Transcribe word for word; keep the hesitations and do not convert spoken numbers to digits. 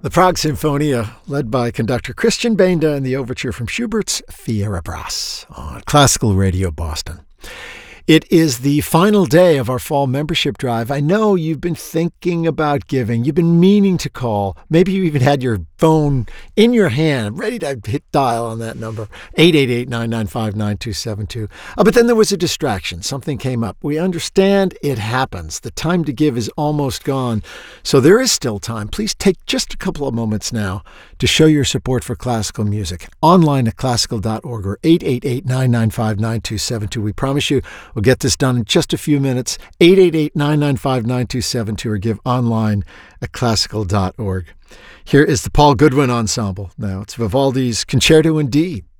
The Prague Sinfonia, led by conductor Christian Benda, and the overture from Schubert's Fierabras on Classical Radio Boston. It is the final day of our fall membership drive. I know you've been thinking about giving. You've been meaning to call. Maybe you even had your phone in your hand, ready to hit dial on that number, eight eight eight, nine nine five, nine two seven two. Uh, but then there was a distraction. Something came up. We understand it happens. The time to give is almost gone. So there is still time. Please take just a couple of moments now to show your support for classical music. Online at classical dot org or eight eight eight, nine nine five, nine two seven two. We promise you we'll get this done in just a few minutes. eight eight eight, nine nine five, nine two seven two or give online at classical dot org. Here is the Paul Goodwin Ensemble. Now it's Vivaldi's Concerto in D,